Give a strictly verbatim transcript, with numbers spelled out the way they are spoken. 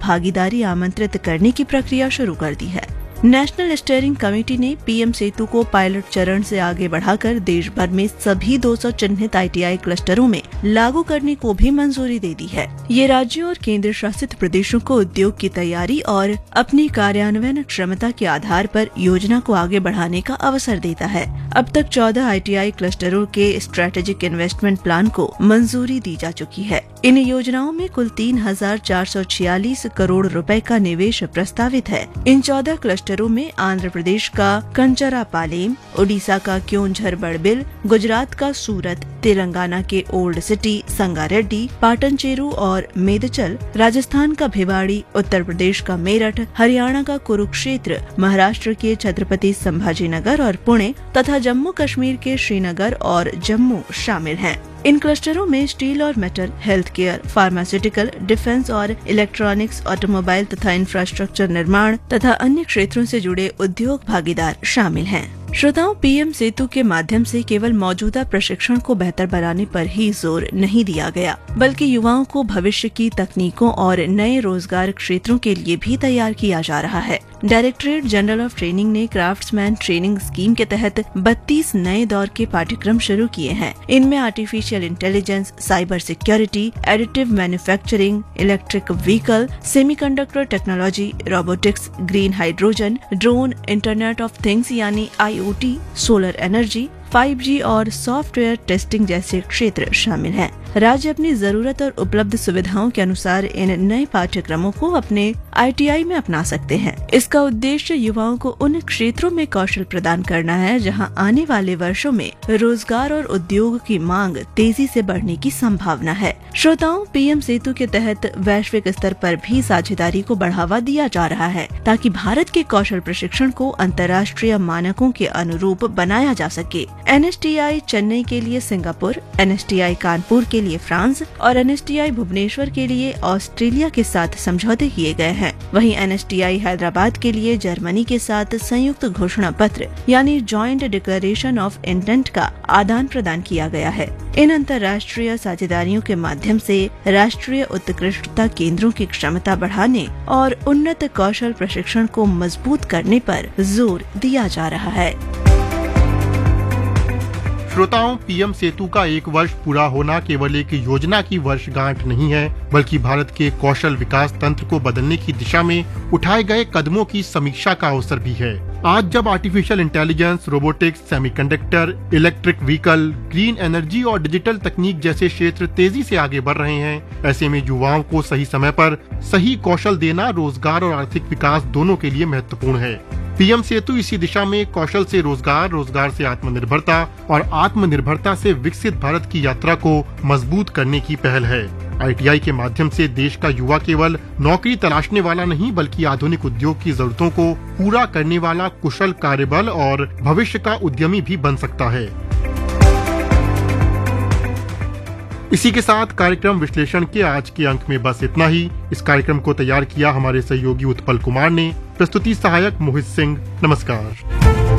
भागीदारी आमंत्रित करने की प्रक्रिया शुरू कर दी है। नेशनल स्टीयरिंग कमेटी ने पीएम सेतु को पायलट चरण से आगे बढ़ाकर देश भर में सभी दो सौ चिन्हित आईटीआई क्लस्टरों में लागू करने को भी मंजूरी दे दी है। ये राज्यों और केंद्र शासित प्रदेशों को उद्योग की तैयारी और अपनी कार्यान्वयन क्षमता के आधार पर योजना को आगे बढ़ाने का अवसर देता है। अब तक चौदह आईटीआई क्लस्टरों के स्ट्रेटेजिक इन्वेस्टमेंट प्लान को मंजूरी दी जा चुकी है। इन योजनाओं में कुल तीन हजार चार सौ छियालीस करोड़ रुपए का निवेश प्रस्तावित है। इन चौदह क्लस्टरों में आंध्र प्रदेश का कंचरापालेम, उड़ीसा का क्योंझर बड़बिल, गुजरात का सूरत, तेलंगाना के ओल्ड सिटी, संगारेड्डी, पाटनचेरू और मेदचल, राजस्थान का भिवाड़ी, उत्तर प्रदेश का मेरठ, हरियाणा का कुरुक्षेत्र, महाराष्ट्र के छत्रपति संभाजीनगर और पुणे तथा जम्मू कश्मीर के श्रीनगर और जम्मू शामिल हैं। इन क्लस्टरों में स्टील और metal, health care, pharmaceutical, defence और इलेक्ट्रॉनिक्स, ऑटोमोबाइल तथा इंफ्रास्ट्रक्चर निर्माण तथा अन्य क्षेत्रों से जुड़े उद्योग भागीदार शामिल हैं। श्रोताओं, पीएम सेतु के माध्यम से केवल मौजूदा प्रशिक्षण को बेहतर बनाने पर ही जोर नहीं दिया गया, बल्कि युवाओं को भविष्य की तकनीकों और नए रोजगार क्षेत्रों के लिए भी तैयार किया जा रहा है। डायरेक्टरेट जनरल ऑफ ट्रेनिंग ने क्राफ्ट्समैन ट्रेनिंग स्कीम के तहत बत्तीस नए दौर के पाठ्यक्रम शुरू किए हैं। इनमें artificial intelligence, cyber security, additive manufacturing, electric vehicle, semiconductor technology, robotics, green hydrogen, drone, internet of things यानी IoT, solar energy, five G और सॉफ्टवेयर टेस्टिंग जैसे क्षेत्र शामिल हैं। राज्य अपनी जरूरत और उपलब्ध सुविधाओं के अनुसार इन नए पाठ्यक्रमों को अपने आईटीआई में अपना सकते हैं। इसका उद्देश्य युवाओं को उन क्षेत्रों में कौशल प्रदान करना है जहां आने वाले वर्षों में रोजगार और उद्योग की मांग तेजी से बढ़ने की संभावना है। श्रोताओं, पीएम सेतु के तहत वैश्विक स्तर पर भी साझेदारी को बढ़ावा दिया जा रहा है ताकि भारत के कौशल प्रशिक्षण को अंतर्राष्ट्रीय मानकों के अनुरूप बनाया जा सके। एनएसटीआई चेन्नई के लिए सिंगापुर, एनएसटीआई कानपुर के लिए फ्रांस और एनएसटीआई भुवनेश्वर के लिए ऑस्ट्रेलिया के साथ समझौते किए गए हैं। वहीं एनएसटीआई हैदराबाद के लिए जर्मनी के साथ संयुक्त घोषणा पत्र यानी जॉइंट डिक्लेरेशन ऑफ इंटेंट का आदान प्रदान किया गया है। इन अंतर्राष्ट्रीय साझेदारियों के माध्यम से राष्ट्रीय उत्कृष्टता केंद्रों की क्षमता बढ़ाने और उन्नत कौशल प्रशिक्षण को मजबूत करने पर जोर दिया जा रहा है। श्रोताओं, पीएम सेतु का एक वर्ष पूरा होना केवल एक योजना की वर्षगांठ नहीं है, बल्कि भारत के कौशल विकास तंत्र को बदलने की दिशा में उठाए गए कदमों की समीक्षा का अवसर भी है। आज जब artificial intelligence, robotics, semiconductor, electric vehicle, green energy और डिजिटल तकनीक जैसे क्षेत्र तेजी से आगे बढ़ रहे हैं, ऐसे में युवाओं को सही समय पर सही कौशल देना रोजगार और आर्थिक विकास दोनों के लिए महत्वपूर्ण है। पीएम सेतु इसी दिशा में कौशल से रोजगार, रोजगार से आत्मनिर्भरता और आत्मनिर्भरता से विकसित भारत की यात्रा को मजबूत करने की पहल है। आईटीआई के माध्यम से देश का युवा केवल नौकरी तलाशने वाला नहीं, बल्कि आधुनिक उद्योग की जरूरतों को पूरा करने वाला कुशल कार्यबल और भविष्य का उद्यमी भी बन सकता है। इसी के साथ कार्यक्रम विश्लेषण के आज के अंक में बस इतना ही। इस कार्यक्रम को तैयार किया हमारे सहयोगी उत्पल कुमार ने। प्रस्तुति सहायक मोहित सिंह। नमस्कार।